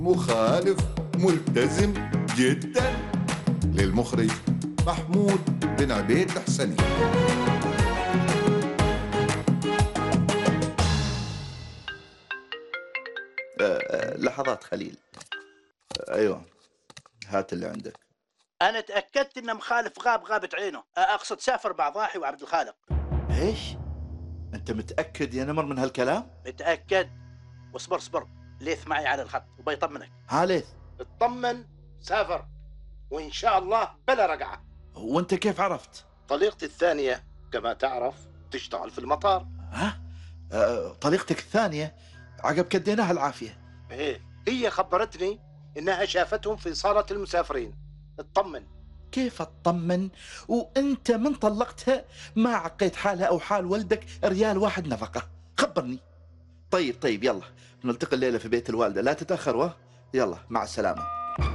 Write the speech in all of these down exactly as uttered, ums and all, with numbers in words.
مخالف ملتزم جدا. للمخرج محمود بن عبيد الحسني. أه لحظات خليل. أه ايوه، هات اللي عندك. انا تاكدت ان مخالف غاب غابة عينه، اقصد سافر مع ضاحي وعبد الخالق. ايش؟ انت متاكد يا نمر من هالكلام؟ متاكد. واصبر اصبر، ليث معي على الخط وبيطمنك. ها ليث؟ اطمن، سافر وان شاء الله بلا رجعه. وانت كيف عرفت؟ طليقتي الثانيه كما تعرف تشتغل في المطار. ها؟ أه طليقتك الثانيه عقب كديناها العافيه. ايه، هي خبرتني انها شافتهم في صاله المسافرين. اطمن. كيف اطمن وانت من طلقتها ما عقيت حالها او حال ولدك ريال واحد نفقه؟ خبرني. طيب طيب يلا نلتقي الليله في بيت الوالده، لا تتاخروا. يلا مع السلامه.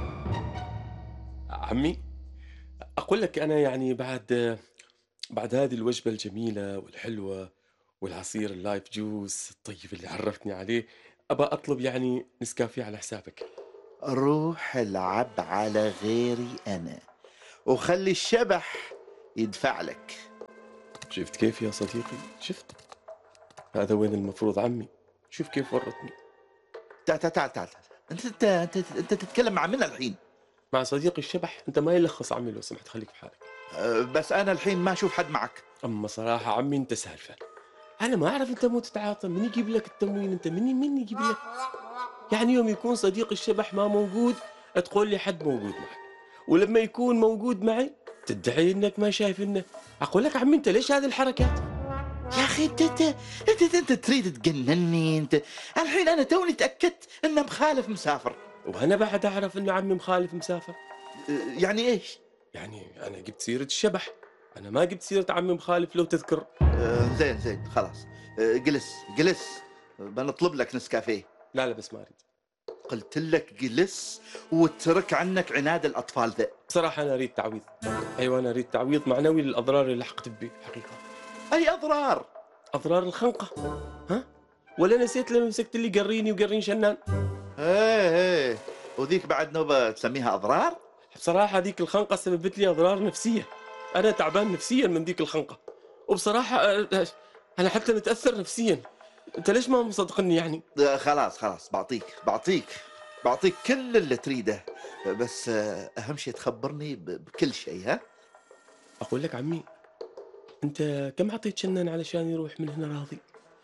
عمي، اقول لك انا يعني بعد بعد هذه الوجبه الجميله والحلوه والعصير اللايف جوس الطيب اللي عرفتني عليه، ابى اطلب يعني نسكافيه على حسابك. روح العب على غيري انا وخلي الشبح يدفع لك. شفت كيف يا صديقي؟ شفت؟ هذا وين المفروض عمي؟ شوف كيف ورطني. تعال تعال تعال تعال. انت انت انت, انت تتكلم مع من الحين؟ مع صديقي الشبح. انت ما يلخص عمي لو سمحت، خليك في حالك. أه بس انا الحين ما اشوف حد معك. اما صراحه عمي انت سالفه، انا ما اعرف انت مو تتعاطى. من يجيب لك التموين؟ انت مني من يجيب لك؟ يعني يوم يكون صديق الشبح ما موجود تقول لي حد موجود معك، ولما يكون موجود معي تدعي انك ما شايف انه. اقول لك عمي انت ليش هذه الحركات؟ يا اخي انت انت انت, انت, انت تريد تجنني انت. الحين انا توني تاكدت ان مخالف مسافر. وانا بعد اعرف انه عمي مخالف مسافر. أه يعني ايش؟ يعني انا جبت سيره الشبح، انا ما جبت سيره عمي مخالف لو تذكر. أه زين زين خلاص. أه جلس جلس، بنطلب لك نسكافيه. لا لا بس ما اريد. قلت لك جلس واترك عنك عناد الاطفال ذا. بصراحه انا اريد تعويض. ايوه انا اريد تعويض معنوي للاضرار اللي لحقت بي حقيقه. اي اضرار؟ اضرار الخنقه. ها؟ ولا نسيت لما مسكت اللي قريني وقرين شنان؟ ايه ايه، وذيك بعد نوبه تسميها اضرار؟ بصراحه ذيك الخنقه سببت لي اضرار نفسيه. انا تعبان نفسيا من ذيك الخنقه، وبصراحه انا حتى متاثر نفسيا. انت ليش ما مصدقني يعني؟ خلاص خلاص بعطيك بعطيك بعطيك كل اللي تريده، بس اهم شيء تخبرني بكل شيء. ها؟ اقول لك عمي، انت كم عطيت شنان علشان يروح من هنا راضي؟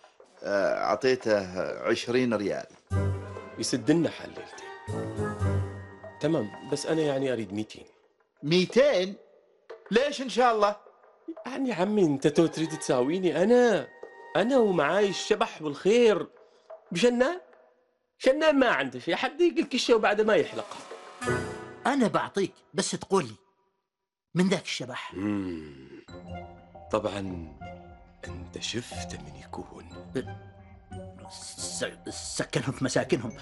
اعطيته عشرين ريال. يسد لنا حال ليلتين. تمام، بس انا يعني اريد ميتين. ميتين؟ ليش ان شاء الله؟ يعني يا عمي انت تو تريد تساويني انا انا ومعاي الشبح والخير بشنان؟ شنان ما عنده شيء، حد يقل كشه وبعد ما يحلقها. انا بعطيك بس تقول لي من ذاك الشبح. مم. طبعا انت شفت من يكون. س... سكنهم في مساكنهم.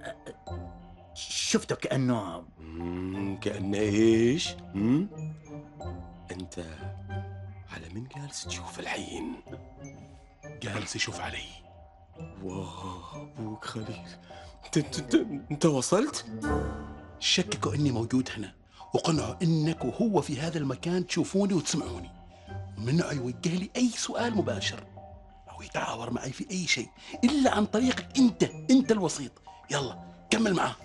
شفته كأنه مم. كأنه ايش؟ مم؟ انت على من جالس تشوف الحين؟ جالس يشوف علي. واه ابوك خليل، انت انت انت, انت وصلت؟ شككوا اني موجود هنا وقنعوا انك وهو في هذا المكان تشوفوني وتسمعوني، ومنعوا يوجه لي اي سؤال مباشر او يتعاور معي في اي شيء الا عن طريقك انت. انت الوسيط. يلا كمل معاه.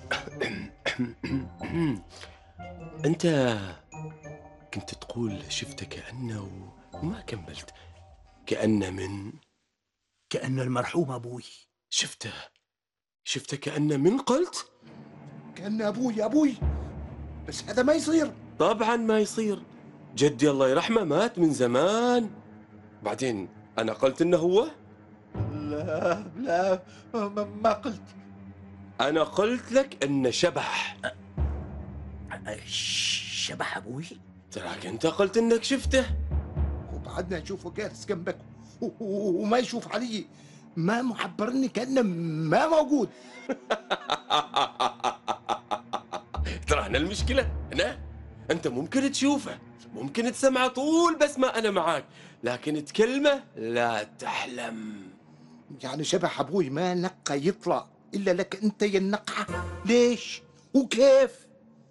انت كنت تقول شفته كأنه وما كملت. كأنه من كأنه المرحوم أبوي. شفته شفته كأنه من قلت؟ كأنه أبوي أبوي، بس هذا ما يصير. طبعا ما يصير، جدي الله يرحمه مات من زمان. بعدين أنا قلت إنه هو؟ لا لا ما قلت. أنا قلت لك إنه شبح. شبح أبوي؟ تراك أنت قلت إنك شفته. وبعدنا نشوفه جالس جنبك وما يشوف علي، ما معبرني كأنه ما موجود. ترى هنا المشكلة. هنا أنت ممكن تشوفه، ممكن تسمعه طول بس ما أنا معاك، لكن تكلمه لا تحلم. يعني شبح أبوي ما نقى يطلع إلا لك أنت يا النقعة. ليش وكيف؟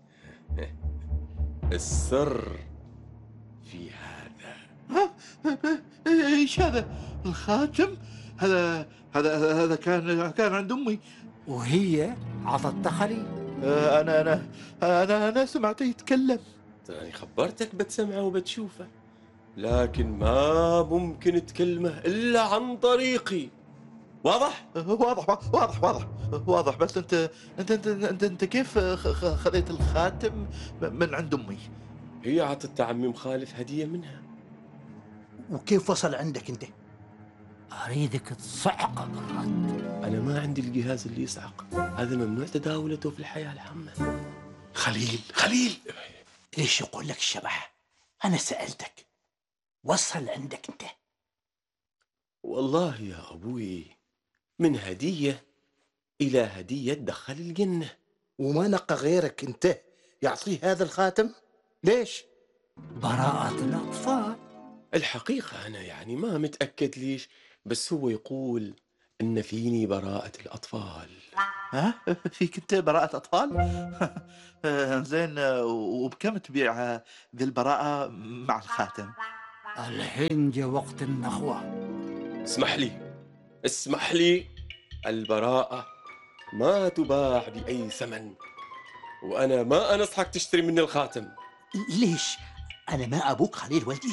السر في هذا. ها؟ ايش هذا؟ الخاتم؟ هذا هذا هذا كان كان عند امي. وهي عطتها خليل. آه، انا انا انا انا سمعته يتكلم. تراني خبرتك بتسمعه وبتشوفه، لكن ما ممكن تكلمه إلا عن طريقي. واضح؟ آه، واضح واضح واضح واضح. بس انت انت انت انت, انت كيف خ- خ- خذيت الخاتم من عند امي؟ هي عطت عمي خالف هدية منها. وكيف وصل عندك أنت؟ اريدك تصعق بالرد. أنا ما عندي الجهاز اللي يصعق، هذا ممنوع تداولته في الحياة العامة. خليل خليل إيش يقول لك الشبح؟ أنا سألتك وصل عندك أنت. والله يا أبوي، من هدية إلى هدية دخل الجنة. وما نقى غيرك أنت يعطيه هذا الخاتم؟ ليش؟ براءة الأطفال. الحقيقة أنا يعني ما متأكد ليش، بس هو يقول إن فيني براءة الأطفال. ها؟ فيك انت براءة اطفال؟ آه، زين. آه، وبكم تبيع آه، ذي البراءة مع الخاتم؟ الحين جاء وقت النخوة. اسمح لي اسمح لي، البراءة ما تباع بأي ثمن، وأنا ما أنصحك تشتري مني الخاتم. ليش؟ أنا ما أبوك خليل ولدي.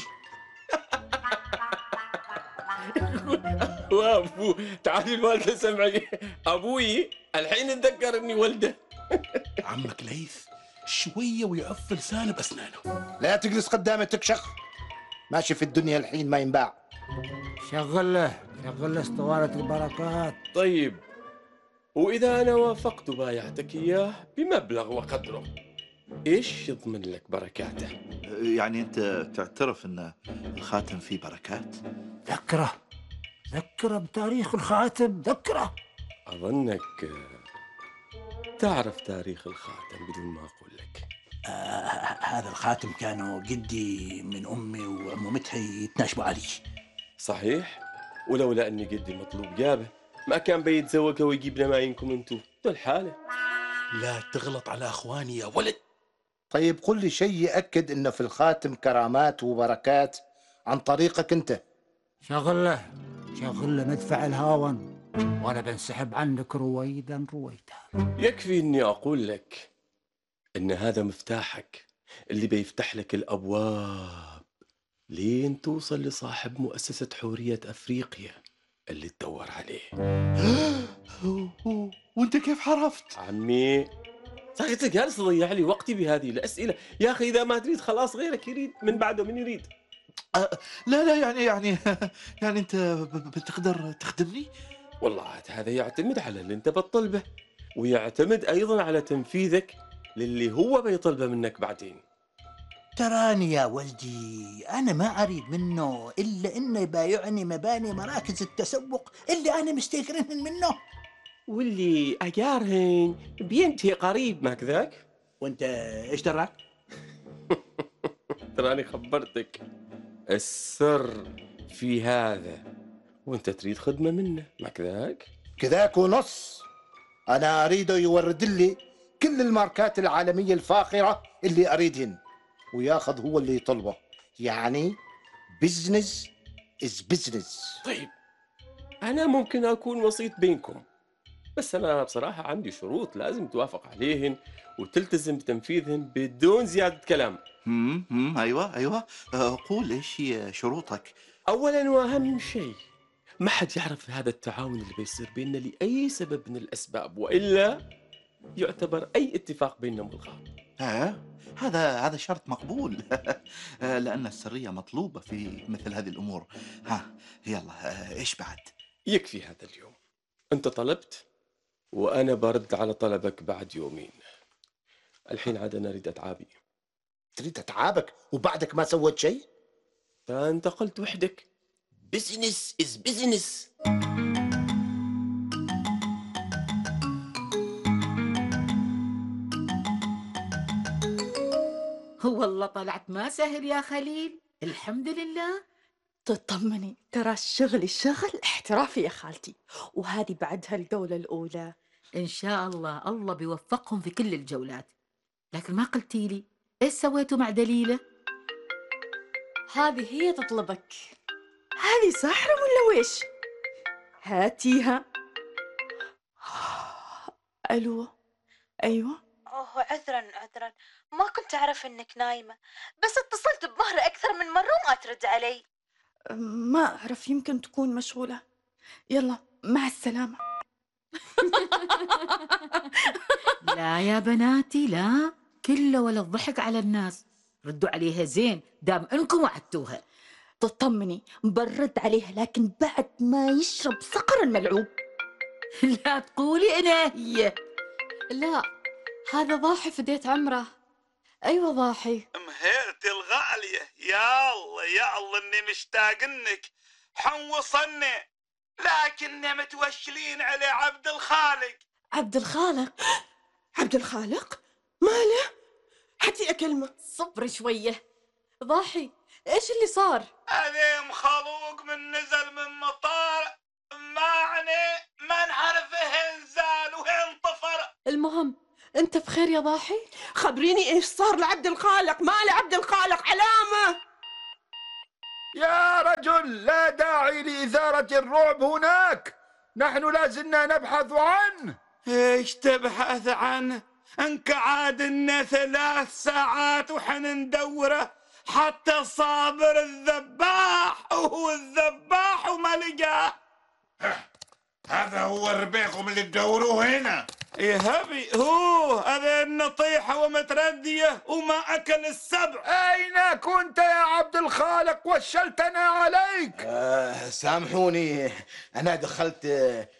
وابو تعالي الوالدة سمعي، أبوي الحين اتذكر إني ولده. عمك ليث شوية ويعف لسانه بأسنانه. لا تجلس قدامي تكشخ، ماشي في الدنيا الحين ما ينباع. شغل له شغل له اسطوانة البركات. طيب، وإذا أنا وافقت بايعتك إياه بمبلغ وقدره، إيش يضمن لك بركاته؟ يعني انت تعترف ان الخاتم فيه بركات؟ ذكره ذكره بتاريخ الخاتم، ذكره. أظنك تعرف تاريخ الخاتم بدون ما أقول لك. آه هذا الخاتم كانوا جدي من أمي وعمومتها يتناشبوا عليه. صحيح، ولولا أني قدي مطلوب جابه ما كان بيتزوجه ويجيب لنا معينكم انتو دول حاله. لا تغلط على أخواني يا ولد. طيب قل لي شيء يأكد إنه في الخاتم كرامات وبركات عن طريقك أنت. شغل له شغل له مدفع الهاون، وانا بنسحب عنك رويدا رويدا. يكفي أني أقول لك أن هذا مفتاحك اللي بيفتح لك الأبواب لين توصل لصاحب مؤسسة حورية أفريقيا اللي تدور عليه. وانت كيف عرفت؟ عمي قلت لك جالس تضيع لي وقتي بهذه الأسئلة يا أخي. إذا ما تريد خلاص غيرك يريد، من بعده من يريد. أه لا لا يعني يعني يعني انت ب- بتقدر تخدمني؟ والله عاد هذا يعتمد على اللي انت بتطلبه، ويعتمد ايضا على تنفيذك للي هو بيطلبه منك بعدين. تراني يا ولدي أنا ما أريد منه إلا إنه يبايعني مباني مراكز التسوق اللي أنا مستيقرهن منه. واللي اجارهن بينتهي قريب، ما كذاك؟ وأنت إيش دراك؟ تراني خبرتك، السر في هذا، وانت تريد خدمة منه، ما كذاك؟ كذاك ونص. أنا أريده يورد لي كل الماركات العالمية الفاخرة اللي أريدهن، وياخذ هو اللي يطلبه. يعني بزنس از بزنس. طيب، انا ممكن اكون وسيط بينكم، بس انا بصراحة عندي شروط لازم توافق عليهن وتلتزم بتنفيذهن بدون زيادة كلام. امم أمم، ايوه ايوه. أه، قول ايش هي شروطك؟ اولا واهم شيء، ما حد يعرف هذا التعاون اللي بيصير بيننا لاي سبب من الاسباب، والا يعتبر اي اتفاق بيننا ملغى. ها هذا هذا شرط مقبول. أه، لان السريه مطلوبه في مثل هذه الامور. ها يلا. أه، ايش بعد؟ يكفي هذا اليوم، انت طلبت وانا برد على طلبك بعد يومين. الحين عاد انا اريد اتعابي. تريد أتعابك وبعدك ما سويت شيء؟ فانت قلت وحدك بزنس از بزنس. والله طلعت ما سهل يا خليل، الحمد لله. تطمني، ترى الشغل الشغل احترافي يا خالتي، وهذه بعدها الجولة الأولى. إن شاء الله الله بيوفقهم في كل الجولات. لكن ما قلتي لي إيش سويتوا مع دليلة؟ هذه هي تطلبك. هذه ساحرة ولا ويش؟ هاتيها. ألو. أيوة. أوه عذرا عذرا، ما كنت أعرف إنك نايمة، بس اتصلت بمهرة أكثر من مرة وما ترد علي. ما أعرف، يمكن تكون مشغولة. يلا مع السلامة. لا يا بناتي لا، كله ولا الضحك على الناس. ردوا عليها زين دام انكم وعدتوها. تطمني برد عليها، لكن بعد ما يشرب صقر الملعوب. لا تقولي انا هي. لا هذا ضاحي فديت عمره. أيوة ضاحي. مهيرتي الغالية، يا الله يا الله اني مشتاق انك حنوصلنا، لكننا متوشلين على عبد الخالق. عبد الخالق؟ عبد الخالق؟ ماله؟ حتي أكلمه. صبر شوية ضاحي، إيش اللي صار؟ هذا مخلوق من نزل من مطار معني ما نعرف وين زال وين طفر. المهم أنت بخير يا ضاحي؟ خبريني إيش صار لعبد الخالق. ما لعبد الخالق علامة. يا رجل لا داعي لإثارة الرعب هناك، نحن لازلنا نبحث عنه. ايش تبحث عنه؟ انقعدنا ثلاث ساعات وحن ندوره، حتى صابر الذباح وهو الذباح وما لقاه. هذا هو ربيكم اللي تدوروه هنا؟ يا هبي هو هذا النطيحة ومتردية وما أكل السبع. أين كنت يا عبد الخالق؟ وشلتنا عليك. آه سامحوني، أنا دخلت